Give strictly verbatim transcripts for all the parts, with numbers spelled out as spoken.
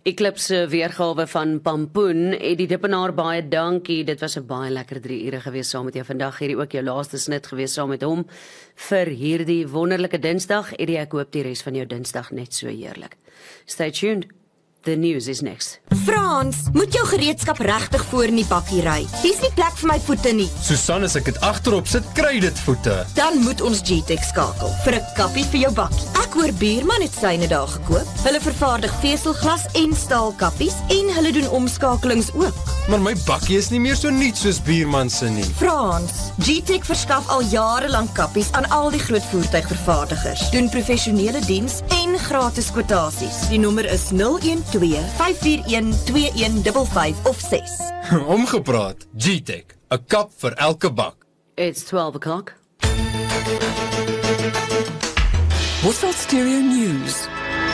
Eclipse weergawe van Pampoen. Eddie Dippenaar, baie dankie. Dit was 'n baie lekker drie ure gewees saam met jou vandag. Hierdie ook jou laaste snit gewees saam met hom vir hierdie wonderlike Dinsdag. Eddie, ek hoop die res van jou Dinsdag net so heerlik. Stay tuned. The news is next. Frans, moet jou gereedskap regtig voor in die bakkie ry. Dis nie plek vir my voete nie. Susan, as ek dit agterop sit, kry dit voete. Dan moet ons G-Tech skakel vir 'n kappie vir jou bakkie. Ek hoor Buurman het syne daar gekoop. Hulle vervaardig veselglas en staalkappies en hulle doen omskakelings ook. Maar my bakkie is nie meer so nuut soos Buurman se nie. Frans, G-Tech verskaf al jare lank kappies aan al die groot voertuigvervaardigers. Doen professionele diens en gratis kwotasies. Die nommer is nul een twee vyf vier een twee een vyf vyf of ses. Omgepraat, G-Tech, 'n kap vir elke bak. It's twelve o'clock. Bosveld Stereo News.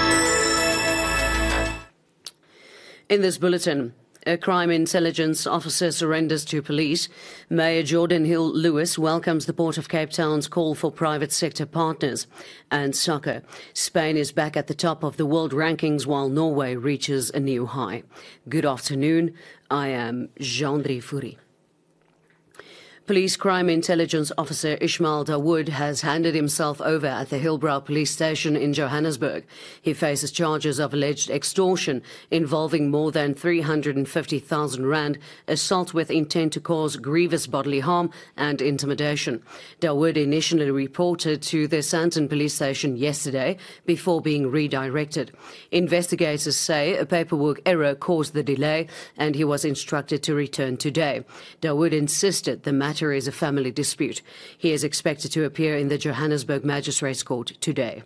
In this bulletin, a crime intelligence officer surrenders to police. Mayor Jordan Hill Lewis welcomes the Port of Cape Town's call for private sector partners. And soccer. Spain is back at the top of the world rankings while Norway reaches a new high. Good afternoon. I am Jean-Dri Fourie. Police crime intelligence officer Ishmael Dawood has handed himself over at the Hillbrow police station in Johannesburg. He faces charges of alleged extortion involving more than three hundred fifty thousand rand, assault with intent to cause grievous bodily harm and intimidation. Dawood initially reported to the Sandton police station yesterday before being redirected. Investigators say a paperwork error caused the delay and he was instructed to return today. Dawood insisted the matter is a family dispute. He is expected to appear in the Johannesburg Magistrates Court today.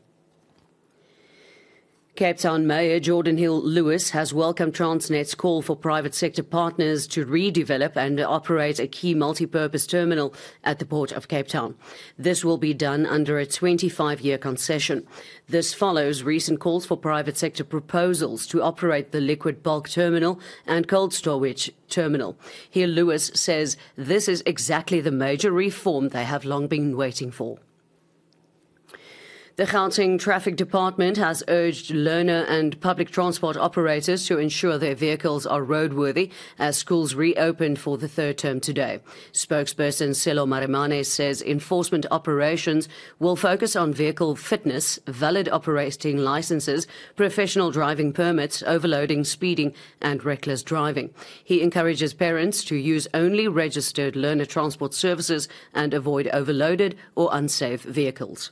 Cape Town Mayor Jordan Hill Lewis has welcomed Transnet's call for private sector partners to redevelop and operate a key multi-purpose terminal at the Port of Cape Town. This will be done under a twenty-five year concession. This follows recent calls for private sector proposals to operate the liquid bulk terminal and cold storage terminal. Hill Lewis says this is exactly the major reform they have long been waiting for. The Gauteng Traffic Department has urged learner and public transport operators to ensure their vehicles are roadworthy as schools reopened for the third term today. Spokesperson Selo Marimane says enforcement operations will focus on vehicle fitness, valid operating licenses, professional driving permits, overloading, speeding and reckless driving. He encourages parents to use only registered learner transport services and avoid overloaded or unsafe vehicles.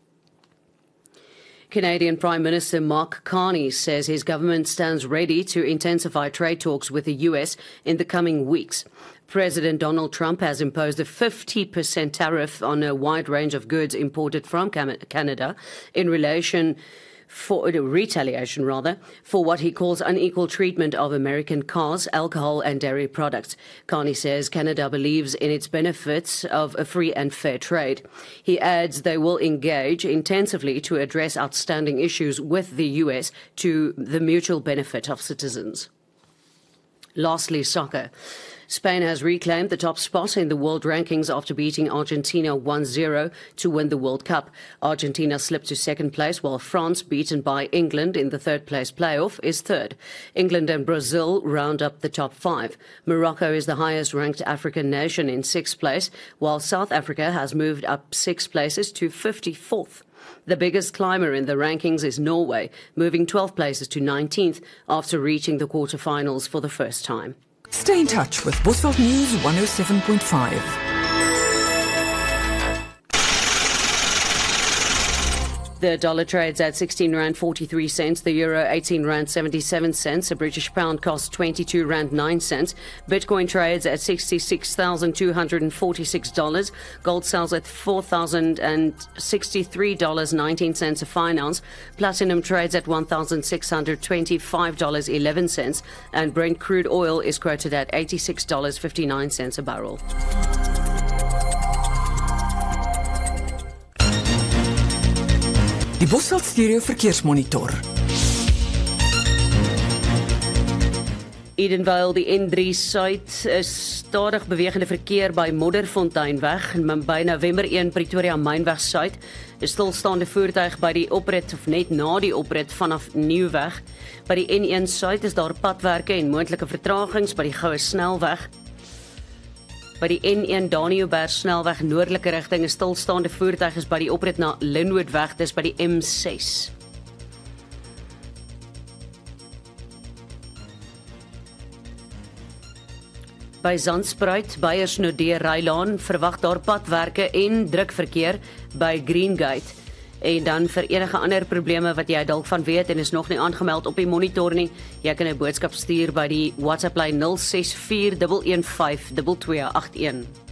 Canadian Prime Minister Mark Carney says his government stands ready to intensify trade talks with the U S in the coming weeks. President Donald Trump has imposed a fifty percent tariff on a wide range of goods imported from Canada in relation for retaliation rather, for what he calls unequal treatment of American cars, alcohol and dairy products. Carney says Canada believes in its benefits of a free and fair trade. He adds they will engage intensively to address outstanding issues with the U S to the mutual benefit of citizens. Lastly, soccer. Spain has reclaimed the top spot in the world rankings after beating Argentina one zero to win the World Cup. Argentina slipped to second place, while France, beaten by England in the third place playoff, is third. England and Brazil round up the top five. Morocco is the highest ranked African nation in sixth place, while South Africa has moved up six places to fifty-fourth. The biggest climber in the rankings is Norway, moving twelve places to nineteenth after reaching the quarterfinals for the first time. Stay in touch with Bosveld News one oh seven point five. The dollar trades at sixteen rand forty-three cents, the euro eighteen rand seventy-seven cents, a British pound costs twenty-two rand nine cents, Bitcoin trades at sixty-six thousand two hundred forty-six dollars, gold sells at four thousand sixty-three dollars and nineteen cents a fine ounce, platinum trades at one thousand six hundred twenty-five dollars and eleven cents, and Brent crude oil is quoted at eighty-six dollars and fifty-nine cents a barrel. Die Bosveld Stereo Verkeersmonitor. Edenvale, die N drie Suid is stadig bewegende verkeer by Modderfonteinweg en by November een Pretoria Mynweg Suid 'n stilstaande voertuig by die oprit of net na die oprit vanaf Nieuwweg. By die N een suid is daar padwerke en moontlike vertragings by die Goue Snelweg. By die N een Daniëlberg snelweg noordelike rigting 'n stilstaande voertuig is by die oprit na Linwoodweg, dis by die M ses. By Zandspruit, Beyersnodé Rylaan, verwag daar padwerke en drukverkeer by Greengate. En dan vir enige ander probleme wat jy dalk van weet en is nog nie aangemeld op die monitor nie, jy kan 'n boodskap stuur by die WhatsApp lyn nul ses vier een een vyf twee twee agt een.